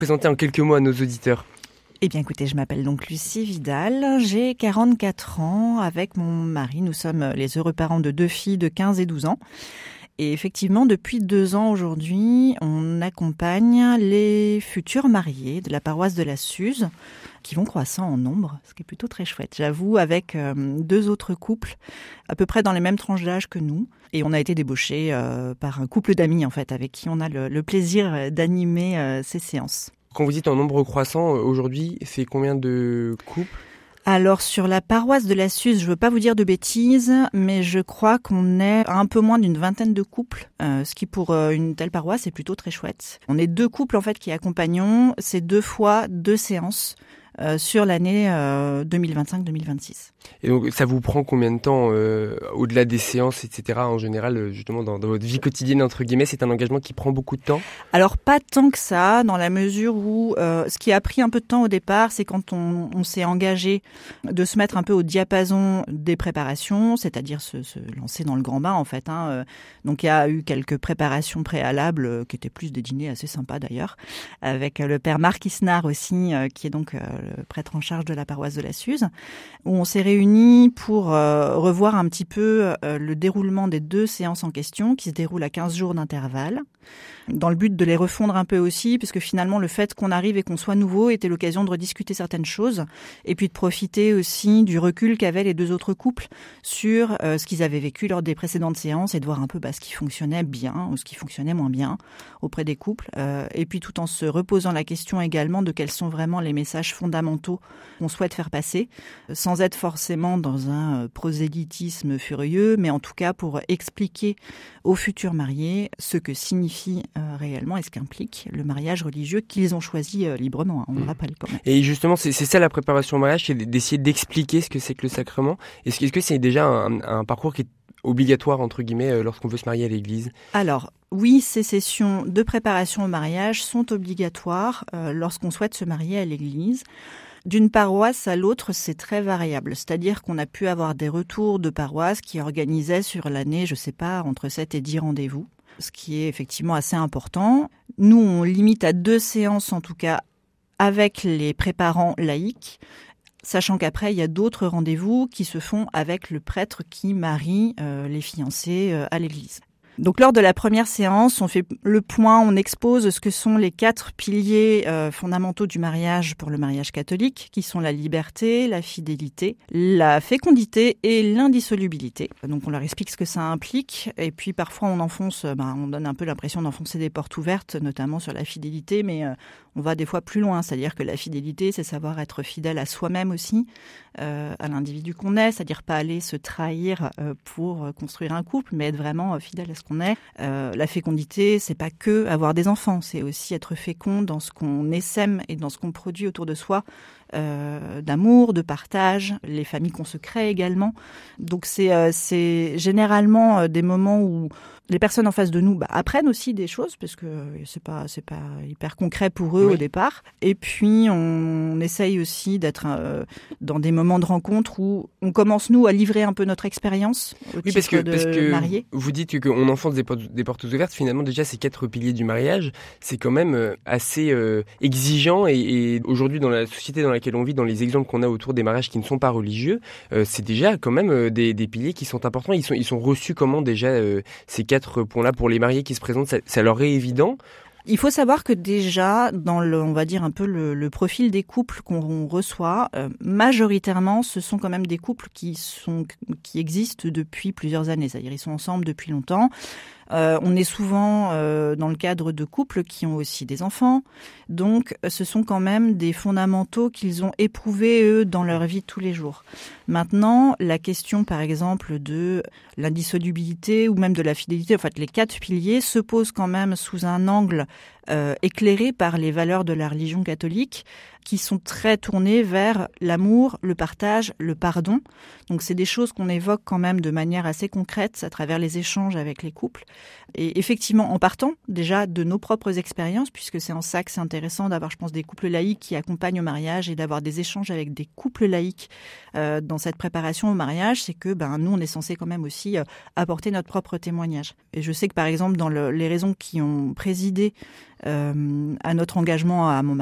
Présentez en quelques mots à nos auditeurs. Eh bien écoutez, je m'appelle donc Lucie Vidal, j'ai 44 ans. Avec mon mari, nous sommes les heureux parents de 2 filles de 15 et 12 ans. Et effectivement, depuis 2 ans aujourd'hui, on accompagne les futurs mariés de la paroisse de la Suze, qui vont croissant en nombre, ce qui est plutôt très chouette. J'avoue, avec 2 autres couples, à peu près dans les mêmes tranches d'âge que nous. Et on a été débauchés par un couple d'amis, en fait, avec qui on a le plaisir d'animer ces séances. Quand vous dites en nombre croissant, aujourd'hui, c'est combien de couples ? Alors, sur la paroisse de la Suze, je ne veux pas vous dire de bêtises, mais je crois qu'on est à un peu moins d'une vingtaine de couples, ce qui pour une telle paroisse est plutôt très chouette. On est 2 couples en fait qui accompagnons, c'est 2 fois 2 séances sur l'année 2025-2026. Et donc, ça vous prend combien de temps, au-delà des séances, etc. En général, justement, dans votre vie quotidienne, entre guillemets, c'est un engagement qui prend beaucoup de temps ? Alors, pas tant que ça, dans la mesure où ce qui a pris un peu de temps au départ, c'est quand on s'est engagé de se mettre un peu au diapason des préparations, c'est-à-dire se lancer dans le grand bain, en fait. Donc, il y a eu quelques préparations préalables, qui étaient plus des dîners assez sympas, d'ailleurs, avec le père Marc Isnard aussi, qui est donc le prêtre en charge de la paroisse de la Suze, où on s'est réunis pour revoir un petit peu le déroulement des 2 séances en question, qui se déroulent à 15 jours d'intervalle, dans le but de les refondre un peu aussi, puisque finalement le fait qu'on arrive et qu'on soit nouveau était l'occasion de rediscuter certaines choses, et puis de profiter aussi du recul qu'avaient les 2 autres couples sur ce qu'ils avaient vécu lors des précédentes séances, et de voir un peu ce qui fonctionnait bien ou ce qui fonctionnait moins bien auprès des couples, et puis tout en se reposant la question également de quels sont vraiment les messages fondamentaux qu'on souhaite faire passer, sans être forcément dans un prosélytisme furieux, mais en tout cas pour expliquer aux futurs mariés ce que signifie réellement et ce qu'implique le mariage religieux qu'ils ont choisi librement, on le rappelle quand même. Et justement, c'est ça la préparation au mariage, c'est d'essayer d'expliquer ce que c'est que le sacrement. Est-ce que c'est déjà un parcours qui est obligatoire, entre guillemets, lorsqu'on veut se marier à l'église ? Alors, oui, ces sessions de préparation au mariage sont obligatoires lorsqu'on souhaite se marier à l'église. D'une paroisse à l'autre, c'est très variable. C'est-à-dire qu'on a pu avoir des retours de paroisses qui organisaient sur l'année, je sais pas, entre 7 et 10 rendez-vous, ce qui est effectivement assez important. Nous, on limite à 2 séances, en tout cas, avec les préparants laïcs, sachant qu'après, il y a d'autres rendez-vous qui se font avec le prêtre qui marie les fiancés à l'église. Donc lors de la première séance, on fait le point, on expose ce que sont les 4 piliers fondamentaux du mariage pour le mariage catholique, qui sont la liberté, la fidélité, la fécondité et l'indissolubilité. Donc on leur explique ce que ça implique, et puis parfois on on donne un peu l'impression d'enfoncer des portes ouvertes, notamment sur la fidélité, mais on va des fois plus loin, c'est-à-dire que la fidélité, c'est savoir être fidèle à soi-même aussi, à l'individu qu'on est, c'est-à-dire pas aller se trahir pour construire un couple, mais être vraiment fidèle à ce qu'on est. La fécondité, c'est pas que avoir des enfants, c'est aussi être fécond dans ce qu'on essaime et dans ce qu'on produit autour de soi, d'amour, de partage, les familles qu'on se crée également. Donc c'est généralement des moments où les personnes en face de nous apprennent aussi des choses, parce que c'est pas hyper concret pour eux au départ. Et puis on essaye aussi d'être dans des moments de rencontre où on commence nous à livrer un peu notre expérience au titre de marié. Vous dites qu'on enfonce des portes ouvertes. Finalement, déjà ces 4 piliers du mariage, c'est quand même assez exigeant. Et aujourd'hui, dans la société dans laquelle on vit, dans les exemples qu'on a autour des mariages qui ne sont pas religieux, c'est déjà quand même des piliers qui sont importants. Ils sont reçus comment déjà ces 4 points-là pour les mariés qui se présentent, ça leur est évident? Il faut savoir que déjà, on va dire un peu le profil des couples qu'on reçoit, majoritairement, ce sont quand même des couples qui existent depuis plusieurs années. C'est-à-dire, ils sont ensemble depuis longtemps. On est souvent dans le cadre de couples qui ont aussi des enfants. Donc, ce sont quand même des fondamentaux qu'ils ont éprouvés, eux, dans leur vie de tous les jours. Maintenant, la question, par exemple, de l'indissolubilité ou même de la fidélité, en fait, les 4 piliers se posent quand même sous un angle éclairé par les valeurs de la religion catholique, qui sont très tournées vers l'amour, le partage, le pardon. Donc c'est des choses qu'on évoque quand même de manière assez concrète à travers les échanges avec les couples. Et effectivement, en partant déjà de nos propres expériences, puisque c'est en ça que c'est intéressant d'avoir, je pense, des couples laïcs qui accompagnent au mariage et d'avoir des échanges avec des couples laïcs dans cette préparation au mariage, c'est que nous, on est censé quand même aussi apporter notre propre témoignage. Et je sais que par exemple, dans les raisons qui ont présidé à notre engagement à mon